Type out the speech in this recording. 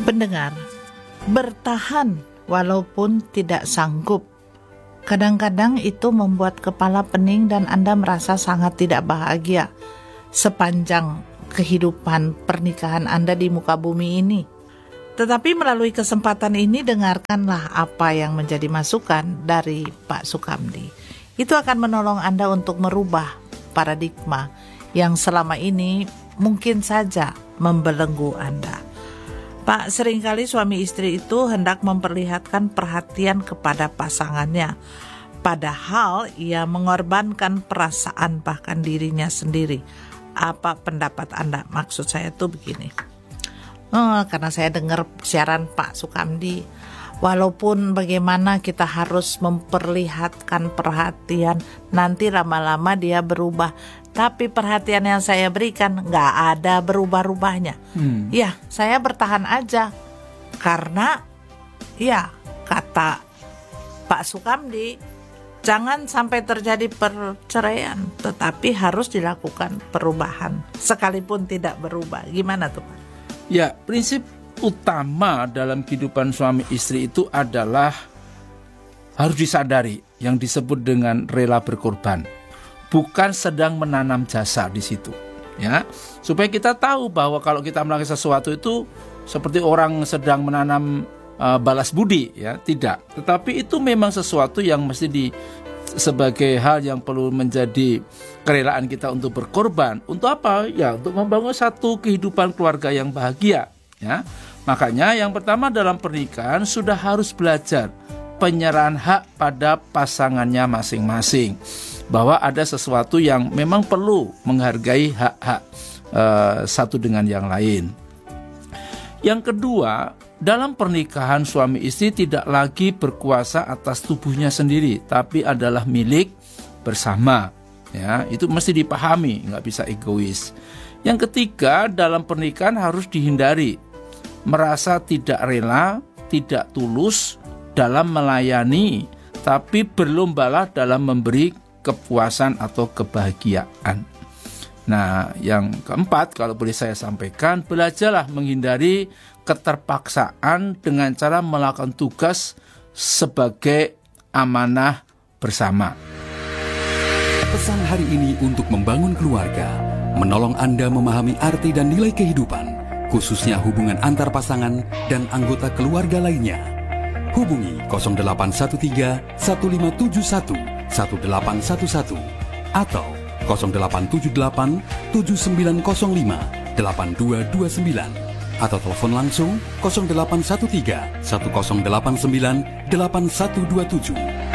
Pendengar, bertahan walaupun tidak sanggup. Kadang-kadang itu membuat kepala pening dan Anda merasa sangat tidak bahagia sepanjang kehidupan pernikahan Anda di muka bumi ini. Tetapi melalui kesempatan ini dengarkanlah apa yang menjadi masukan dari Pak Sukamdi. Itu akan menolong Anda untuk merubah paradigma yang selama ini mungkin saja membelenggu Anda. Pak, seringkali suami istri itu hendak memperlihatkan perhatian kepada pasangannya, padahal ia mengorbankan perasaan bahkan dirinya sendiri. Apa pendapat Anda? Maksud saya tuh begini. Karena saya dengar siaran Pak Sukamdi, walaupun bagaimana kita harus memperlihatkan perhatian, nanti lama-lama dia berubah. Tapi perhatian yang saya berikan gak ada berubah-ubahnya. Ya, saya bertahan aja. Karena, ya, kata Pak Sukamdi, jangan sampai terjadi perceraian, tetapi harus dilakukan perubahan, sekalipun tidak berubah. Gimana tuh Pak? Ya, prinsip utama dalam kehidupan suami istri itu adalah harus disadari yang disebut dengan rela berkorban, bukan sedang menanam jasa di situ. Ya, supaya kita tahu bahwa kalau kita melakukan sesuatu itu seperti orang sedang menanam balas budi, ya, tidak. Tetapi itu memang sesuatu yang mesti sebagai hal yang perlu menjadi kerelaan kita untuk berkorban. Untuk apa? Ya, untuk membangun satu kehidupan keluarga yang bahagia, ya. Makanya yang pertama dalam pernikahan sudah harus belajar penyerahan hak pada pasangannya masing-masing. Bahwa ada sesuatu yang memang perlu menghargai hak-hak satu dengan yang lain. Yang kedua, dalam pernikahan suami istri tidak lagi berkuasa atas tubuhnya sendiri, tapi adalah milik bersama. Ya, itu mesti dipahami, nggak bisa egois. Yang ketiga, dalam pernikahan harus dihindari merasa tidak rela, tidak tulus dalam melayani, tapi berlombalah dalam memberi kepuasan atau kebahagiaan. Nah, yang keempat, kalau boleh saya sampaikan, belajarlah menghindari keterpaksaan dengan cara melakukan tugas sebagai amanah bersama. Pesan hari ini untuk membangun keluarga, menolong Anda memahami arti dan nilai kehidupan, khususnya hubungan antar pasangan dan anggota keluarga lainnya. Hubungi 0813 1571 1811 atau 0878 7905 8229 atau telepon langsung 0813 1089 8127.